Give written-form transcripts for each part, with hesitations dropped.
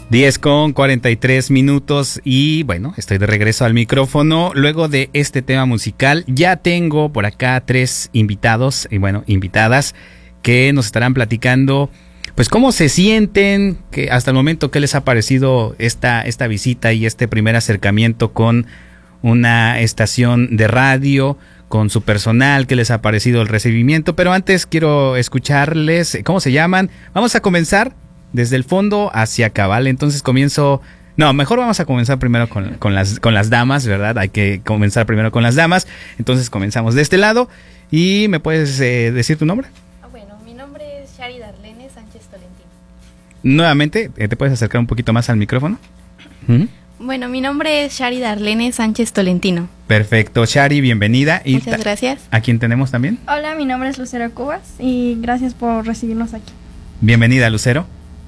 10:43 y bueno, estoy de regreso al micrófono. Luego de este tema musical, ya tengo por acá 3 invitados y bueno, invitadas que nos estarán platicando pues cómo se sienten, que hasta el momento qué les ha parecido esta visita y este primer acercamiento con una estación de radio, con su personal, qué les ha parecido el recibimiento. Pero antes quiero escucharles cómo se llaman. Vamos a comenzar desde el fondo hacia acá, ¿vale? Entonces mejor vamos a comenzar primero con las damas, ¿verdad? Hay que comenzar primero con las damas. Entonces comenzamos de este lado. ¿Y me puedes decir tu nombre? Bueno, mi nombre es Shari Darlene Sánchez Tolentino. Nuevamente, ¿te puedes acercar un poquito más al micrófono? Bueno, mi nombre es Shari Darlene Sánchez Tolentino. Perfecto, Shari, bienvenida. Muchas gracias. ¿A quién tenemos también? Hola, mi nombre es Lucero Cubas y gracias por recibirnos aquí. Bienvenida, Lucero.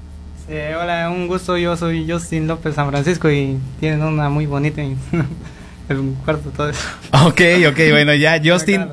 Hola, un gusto, yo soy Justin López San Francisco y tienen una muy bonita el cuarto, todo eso. Ok, bueno, ya Justin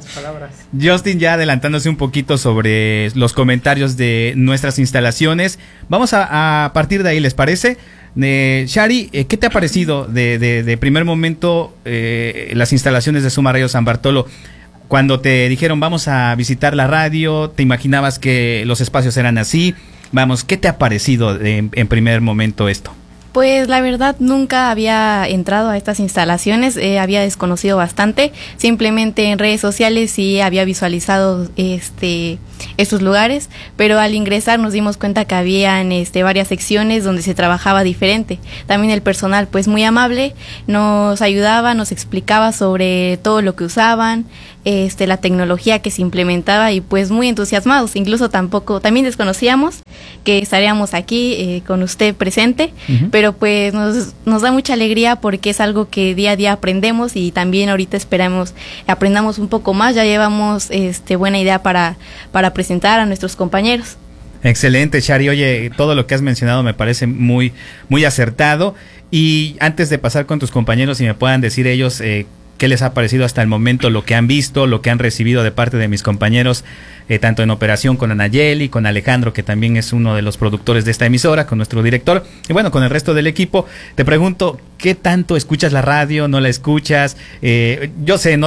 ya adelantándose un poquito sobre los comentarios de nuestras instalaciones. Vamos a partir de ahí, ¿les parece? Shari, ¿qué te ha parecido de primer momento las instalaciones de Suma Radio San Bartolo? Cuando te dijeron vamos a visitar la radio, ¿te imaginabas que los espacios eran así? Vamos, ¿qué te ha parecido en primer momento esto? Pues la verdad nunca había entrado a estas instalaciones, había desconocido bastante, simplemente en redes sociales sí había visualizado estos lugares, pero al ingresar nos dimos cuenta que habían varias secciones donde se trabajaba diferente. También el personal pues muy amable, nos ayudaba, nos explicaba sobre todo lo que usaban, la tecnología que se implementaba y pues muy entusiasmados. Incluso también desconocíamos que estaríamos aquí con usted presente, pero pues nos da mucha alegría porque es algo que día a día aprendemos y también ahorita aprendamos un poco más. Ya llevamos buena idea para presentar a nuestros compañeros. Excelente, Shari. Oye, todo lo que has mencionado me parece muy, muy acertado. Y antes de pasar con tus compañeros, si me puedan decir ellos qué les ha parecido hasta el momento, lo que han visto, lo que han recibido de parte de mis compañeros, tanto en operación con Anayeli, con Alejandro, que también es uno de los productores de esta emisora, con nuestro director, y bueno, con el resto del equipo. Te pregunto, ¿qué tanto escuchas la radio? ¿No la escuchas? Yo sé,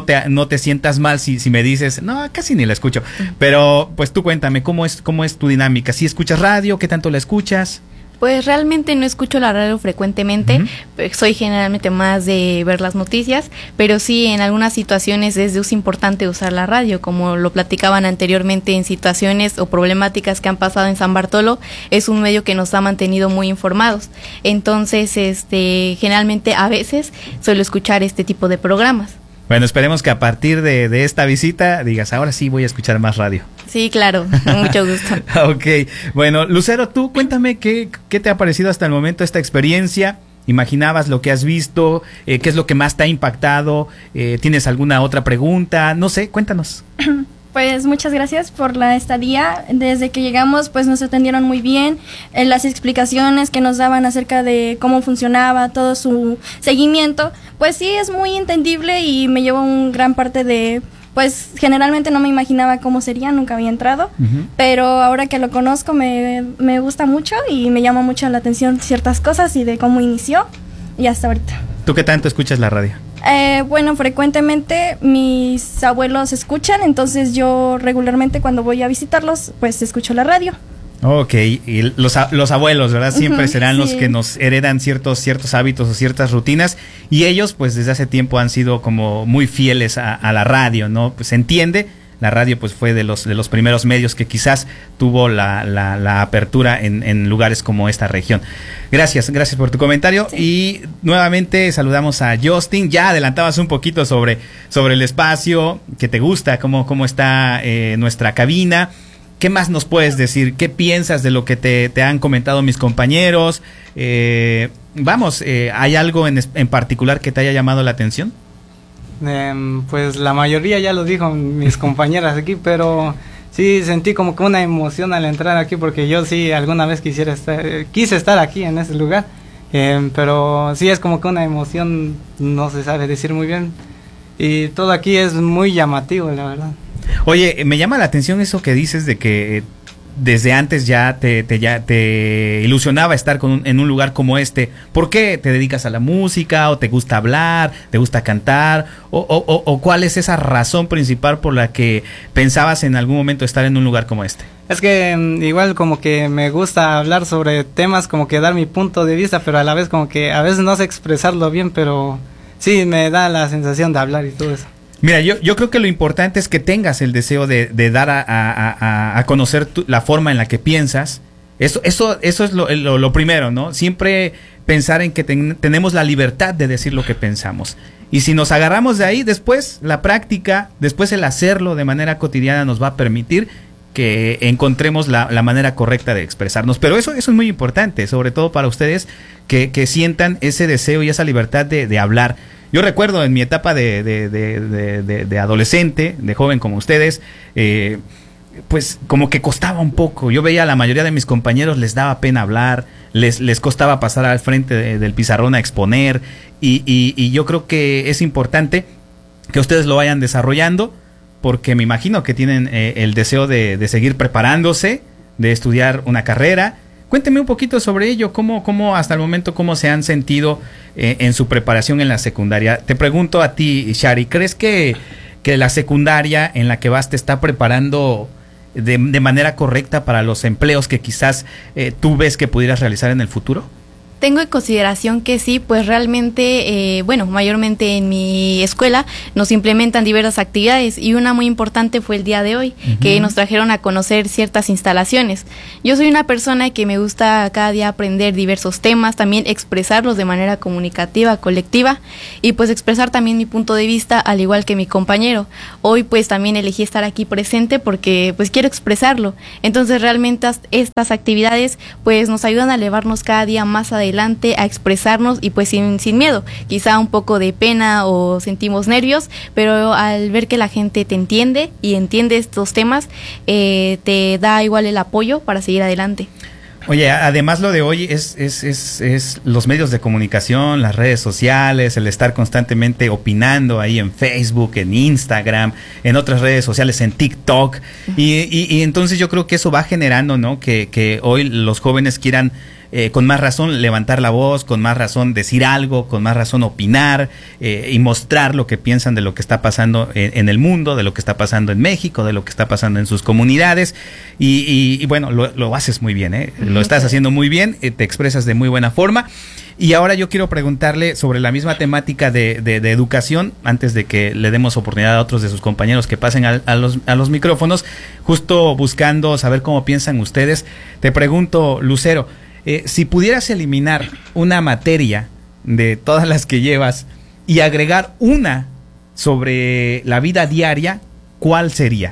no te sientas mal si me dices, no, casi ni la escucho, pero pues tú cuéntame, ¿cómo es tu dinámica? ¿Sí escuchas radio? ¿Qué tanto la escuchas? Pues realmente no escucho la radio frecuentemente, soy generalmente más de ver las noticias, pero sí en algunas situaciones es de uso importante usar la radio, como lo platicaban anteriormente en situaciones o problemáticas que han pasado en San Bartolo, es un medio que nos ha mantenido muy informados. Entonces, generalmente a veces suelo escuchar este tipo de programas. Bueno, esperemos que a partir de esta visita digas, ahora sí voy a escuchar más radio. Sí, claro, con mucho gusto. Ok, bueno, Lucero, tú cuéntame qué te ha parecido hasta el momento esta experiencia. ¿Imaginabas lo que has visto? ¿Qué es lo que más te ha impactado? ¿Tienes alguna otra pregunta? No sé, cuéntanos. Pues muchas gracias por la estadía. Desde que llegamos pues nos atendieron muy bien, las explicaciones que nos daban acerca de cómo funcionaba todo su seguimiento, pues sí es muy entendible y me llevó un gran parte de, pues generalmente no me imaginaba cómo sería, nunca había entrado, pero ahora que lo conozco me gusta mucho y me llama mucho la atención ciertas cosas y de cómo inició y hasta ahorita. ¿Tú qué tanto escuchas la radio? Bueno, frecuentemente mis abuelos escuchan, entonces yo regularmente cuando voy a visitarlos, pues escucho la radio. Ok, y los abuelos, ¿verdad? Siempre serán los que nos heredan ciertos hábitos o ciertas rutinas, y ellos pues desde hace tiempo han sido como muy fieles a la radio, ¿no? Pues se entiende, la radio pues fue de los primeros medios que quizás tuvo la apertura en lugares como esta región. Gracias por tu comentario. Sí. Y nuevamente saludamos a Justin. Ya adelantabas un poquito sobre el espacio que te gusta, cómo está nuestra cabina. ¿Qué más nos puedes decir? ¿Qué piensas de lo que te han comentado mis compañeros? ¿Hay algo en particular que te haya llamado la atención? Pues la mayoría ya lo dijo mis compañeras aquí, pero sí sentí como que una emoción al entrar aquí, porque yo sí alguna vez quise estar aquí en ese lugar, pero sí es como que una emoción, no se sabe decir muy bien, y todo aquí es muy llamativo, la verdad. Oye, me llama la atención eso que dices de que desde antes ya te ilusionaba estar en un lugar como este. ¿Por qué te dedicas a la música? ¿O te gusta hablar? ¿Te gusta cantar? ¿O cuál es esa razón principal por la que pensabas en algún momento estar en un lugar como este? Es que igual como que me gusta hablar sobre temas, como que dar mi punto de vista, pero a la vez como que a veces no sé expresarlo bien, pero sí me da la sensación de hablar y todo eso. Mira, yo creo que lo importante es que tengas el deseo de dar a conocer la forma en la que piensas. Eso es lo primero, ¿no? Siempre pensar en que tenemos la libertad de decir lo que pensamos. Y si nos agarramos de ahí, después la práctica, después el hacerlo de manera cotidiana nos va a permitir que encontremos la manera correcta de expresarnos. Pero eso es muy importante, sobre todo para ustedes que sientan ese deseo y esa libertad de hablar. Yo recuerdo en mi etapa de adolescente, de joven como ustedes, pues como que costaba un poco. Yo veía a la mayoría de mis compañeros les daba pena hablar, les costaba pasar al frente del pizarrón a exponer, y yo creo que es importante que ustedes lo vayan desarrollando, porque me imagino que tienen el deseo de seguir preparándose, de estudiar una carrera. Cuénteme un poquito sobre ello, cómo hasta el momento, cómo se han sentido en su preparación en la secundaria. Te pregunto a ti, Shari, ¿crees que la secundaria en la que vas te está preparando de manera correcta para los empleos que quizás tú ves que pudieras realizar en el futuro? Tengo en consideración que sí, pues realmente, mayormente en mi escuela nos implementan diversas actividades, y una muy importante fue el día de hoy, que nos trajeron a conocer ciertas instalaciones. Yo soy una persona que me gusta cada día aprender diversos temas, también expresarlos de manera comunicativa, colectiva, y pues expresar también mi punto de vista al igual que mi compañero. Hoy pues también elegí estar aquí presente porque pues quiero expresarlo. Entonces realmente estas actividades pues nos ayudan a elevarnos cada día más adelante, a expresarnos, y pues sin miedo, quizá un poco de pena o sentimos nervios, pero al ver que la gente te entiende y entiende estos temas, te da igual el apoyo para seguir adelante. Oye, además lo de hoy es los medios de comunicación, las redes sociales, el estar constantemente opinando ahí en Facebook, en Instagram, en otras redes sociales, en TikTok, y entonces yo creo que eso va generando, ¿no? Que hoy los jóvenes quieran con más razón levantar la voz, con más razón decir algo, con más razón opinar, y mostrar lo que piensan de lo que está pasando en el mundo, de lo que está pasando en México, de lo que está pasando en sus comunidades, y bueno, lo haces muy bien, lo estás haciendo muy bien, te expresas de muy buena forma. Y ahora yo quiero preguntarle sobre la misma temática de educación, antes de que le demos oportunidad a otros de sus compañeros que pasen a los micrófonos, justo buscando saber cómo piensan ustedes. Te pregunto, Lucero, si pudieras eliminar una materia de todas las que llevas y agregar una sobre la vida diaria, ¿cuál sería?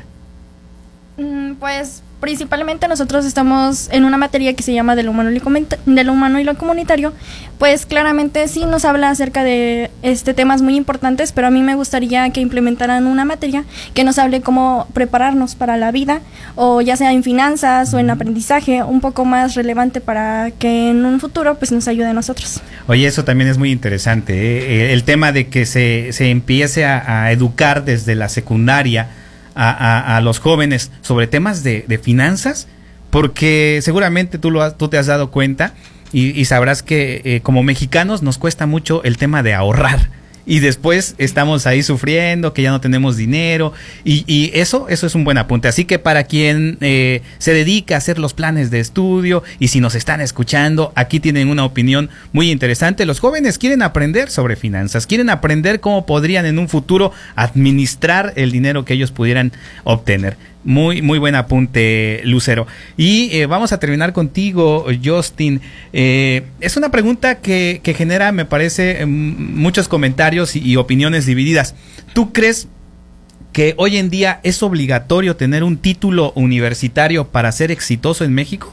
Pues principalmente nosotros estamos en una materia que se llama de lo humano y lo comunitario. Pues claramente sí nos habla acerca de temas muy importantes, pero a mí me gustaría que implementaran una materia que nos hable cómo prepararnos para la vida, o ya sea en finanzas o en aprendizaje, un poco más relevante para que en un futuro pues nos ayude a nosotros. Oye, eso también es muy interesante, el tema de que se empiece a educar desde la secundaria a los jóvenes sobre temas de finanzas, porque seguramente tú te has dado cuenta y sabrás que como mexicanos nos cuesta mucho el tema de ahorrar, y después estamos ahí sufriendo que ya no tenemos dinero, y eso es un buen apunte. Así que para quien se dedica a hacer los planes de estudio, y si nos están escuchando, aquí tienen una opinión muy interesante. Los jóvenes quieren aprender sobre finanzas, quieren aprender cómo podrían en un futuro administrar el dinero que ellos pudieran obtener. Muy, muy buen apunte, Lucero. Y vamos a terminar contigo, Justin. Es una pregunta que genera, me parece, muchos comentarios y opiniones divididas. ¿Tú crees que hoy en día es obligatorio tener un título universitario para ser exitoso en México?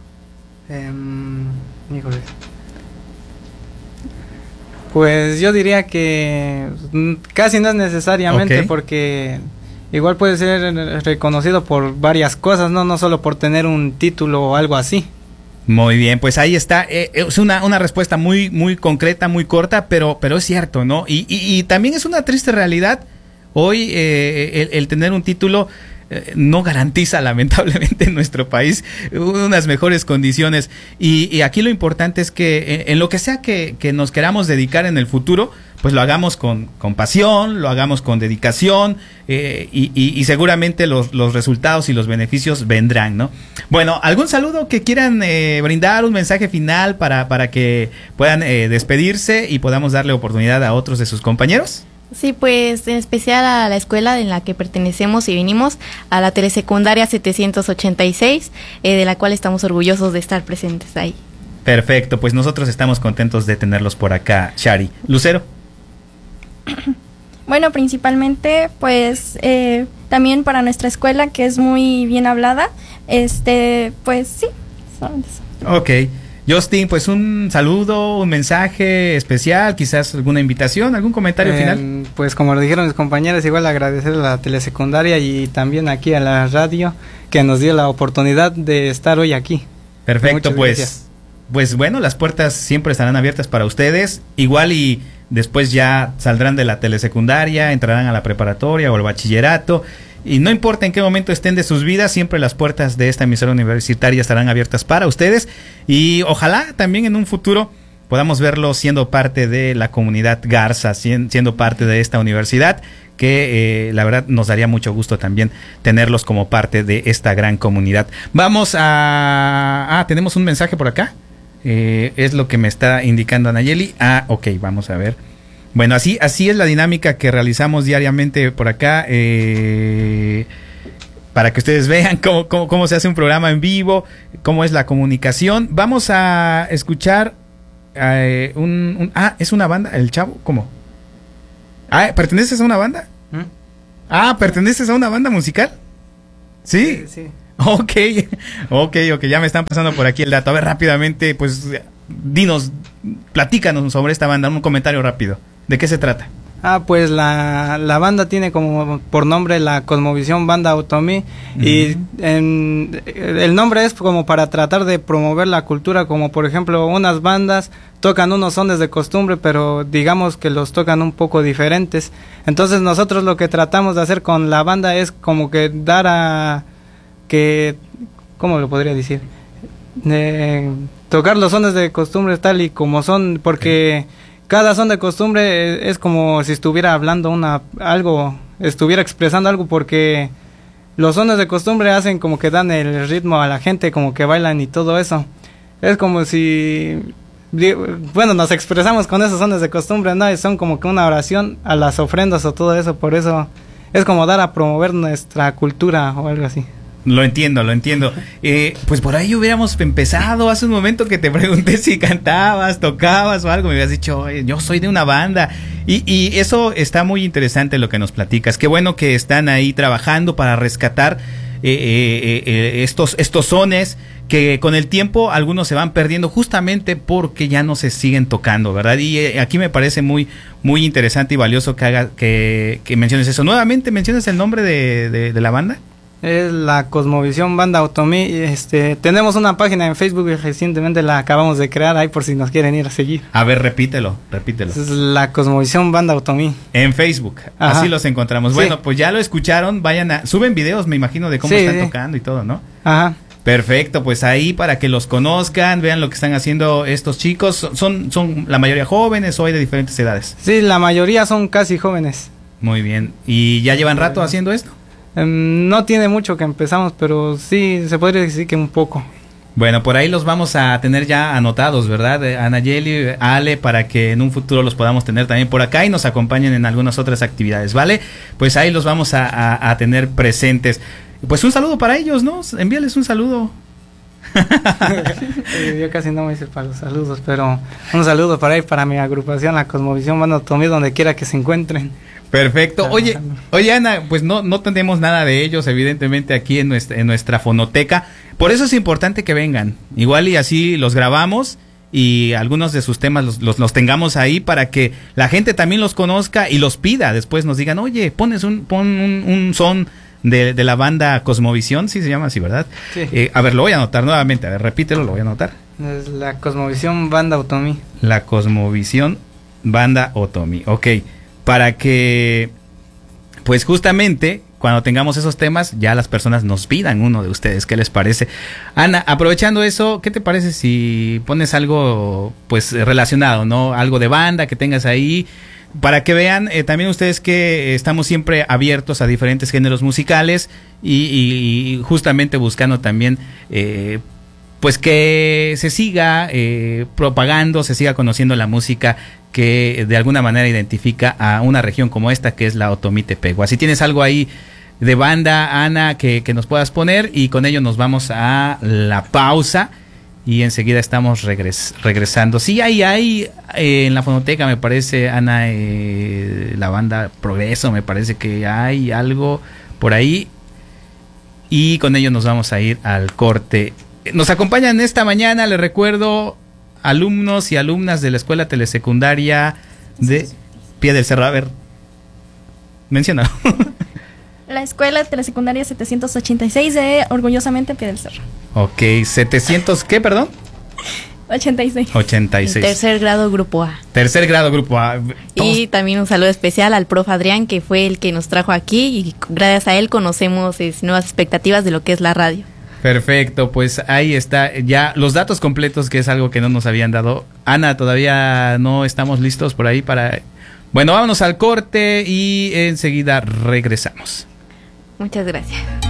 Híjole. Pues yo diría que casi no es necesariamente, okay, porque igual puede ser reconocido por varias cosas, no solo por tener un título o algo así. Muy bien, pues ahí está. Es una respuesta muy, muy concreta, muy corta, pero es cierto, ¿no? Y también es una triste realidad hoy el tener un título. no garantiza lamentablemente en nuestro país unas mejores condiciones. Y aquí lo importante es que en lo que sea que nos queramos dedicar en el futuro, pues lo hagamos con pasión, lo hagamos con dedicación, y seguramente los resultados y los beneficios vendrán, ¿no? Bueno, ¿algún saludo que quieran brindar, un mensaje final para que puedan despedirse y podamos darle oportunidad a otros de sus compañeros? Sí, pues en especial a la escuela en la que pertenecemos y vinimos, a la telesecundaria 786, de la cual estamos orgullosos de estar presentes ahí. Perfecto, pues nosotros estamos contentos de tenerlos por acá, Shari. Lucero. Bueno, principalmente, pues también para nuestra escuela, que es muy bien hablada, pues sí. Ok. Justin, pues un saludo, un mensaje especial, quizás alguna invitación, algún comentario final. Pues como lo dijeron mis compañeros, igual agradecer a la telesecundaria y también aquí a la radio que nos dio la oportunidad de estar hoy aquí. Perfecto, pues bueno, las puertas siempre estarán abiertas para ustedes, igual y después ya saldrán de la telesecundaria, entrarán a la preparatoria o al bachillerato. Y no importa en qué momento estén de sus vidas, siempre las puertas de esta emisora universitaria estarán abiertas para ustedes. Y ojalá también en un futuro podamos verlos siendo parte de la comunidad Garza, siendo parte de esta universidad, que la verdad nos daría mucho gusto también tenerlos como parte de esta gran comunidad. Vamos a... tenemos un mensaje por acá. Es lo que me está indicando Anayeli. Ok, vamos a ver. Bueno, así es la dinámica que realizamos diariamente por acá, para que ustedes vean cómo se hace un programa en vivo, cómo es la comunicación. Vamos a escuchar es una banda, el chavo, ¿cómo? ¿Perteneces a una banda? ¿Perteneces a una banda musical? ¿Sí? Sí. Ok, ya me están pasando por aquí el dato. A ver, rápidamente, pues, platícanos sobre esta banda, un comentario rápido. ¿De qué se trata? Pues la banda tiene como por nombre la Cosmovisión Banda Otomí, y el nombre es como para tratar de promover la cultura, como por ejemplo unas bandas tocan unos sones de costumbre, pero digamos que los tocan un poco diferentes. Entonces nosotros lo que tratamos de hacer con la banda es como que ¿cómo lo podría decir? Tocar los sones de costumbre tal y como son, porque cada son de costumbre es como si estuviera hablando estuviera expresando algo, porque los sones de costumbre hacen como que dan el ritmo a la gente, como que bailan y todo eso. Es como si, bueno, nos expresamos con esos sones de costumbre, ¿no? Y son como que una oración a las ofrendas o todo eso, por eso es como dar a promover nuestra cultura o algo así. Lo entiendo. Pues por ahí hubiéramos empezado hace un momento que te pregunté si cantabas, tocabas o algo. Me habías dicho, yo soy de una banda. Y eso está muy interesante lo que nos platicas. Qué bueno que están ahí trabajando para rescatar estos sones que con el tiempo algunos se van perdiendo justamente porque ya no se siguen tocando, ¿verdad? Y aquí me parece muy muy interesante y valioso que menciones eso. Nuevamente, ¿mencionas el nombre de la banda? Es la Cosmovisión Banda Otomí. Tenemos una página en Facebook y recientemente la acabamos de crear, ahí por si nos quieren ir a seguir. A ver, repítelo. Es la Cosmovisión Banda Otomí. En Facebook, ajá. Así los encontramos. Sí. Bueno, pues ya lo escucharon, suben videos, me imagino, de cómo están tocando y todo, ¿no? Ajá. Perfecto, pues ahí para que los conozcan, vean lo que están haciendo estos chicos. Son la mayoría jóvenes o hay de diferentes edades. Sí, la mayoría son casi jóvenes. Muy bien. ¿Y ya llevan rato haciendo esto? No tiene mucho que empezamos, pero sí, se podría decir que un poco. Bueno, por ahí los vamos a tener ya anotados, ¿verdad? Anayeli, Ale, para que en un futuro los podamos tener también por acá y nos acompañen en algunas otras actividades, ¿vale? Pues ahí los vamos a tener presentes. Pues un saludo para ellos, ¿no? Envíales un saludo. Yo casi no me hice para los saludos, pero un saludo para ahí, para mi agrupación, la Cosmovisión Banda Otomí, donde quiera que se encuentren. Perfecto. Oye Ana, pues no tenemos nada de ellos, evidentemente, aquí en nuestra fonoteca. Por eso es importante que vengan. Igual y así los grabamos y algunos de sus temas los tengamos ahí para que la gente también los conozca y los pida. Después nos digan, oye, pon un son de la banda Cosmovisión, sí se llama así, ¿verdad? Sí. A ver, lo voy a anotar nuevamente. A ver, repítelo, lo voy a anotar. Es la Cosmovisión Banda Otomí. La Cosmovisión Banda Otomí. Ok. Para que, pues justamente, cuando tengamos esos temas, ya las personas nos pidan uno de ustedes. ¿Qué les parece? Ana, aprovechando eso, ¿qué te parece si pones algo pues relacionado, ¿no? Algo de banda que tengas ahí, para que vean también ustedes que estamos siempre abiertos a diferentes géneros musicales y justamente buscando también pues que se siga propagando, se siga conociendo la música que de alguna manera identifica a una región como esta, que es la Otomí Tepehua. Si tienes algo ahí de banda, Ana, que nos puedas poner, y con ello nos vamos a la pausa y enseguida estamos regresando. Sí, hay en la fonoteca, me parece, Ana, la banda Progreso, me parece que hay algo por ahí, y con ello nos vamos a ir al corte. Nos acompañan esta mañana, les recuerdo, alumnos y alumnas de la Escuela Telesecundaria de Pie del Cerro. A ver, menciona. La Escuela Telesecundaria 786 de Orgullosamente Pie del Cerro. Ok, 700, ¿qué, perdón? 86. 86. Tercer grado, grupo A. Tercer grado, grupo A. Y también un saludo especial al prof. Adrián, que fue el que nos trajo aquí, y gracias a él conocemos nuevas expectativas de lo que es la radio. Perfecto, pues ahí está ya los datos completos, que es algo que no nos habían dado. Ana, todavía no estamos listos por ahí para... Bueno, vámonos al corte y enseguida regresamos. Muchas gracias.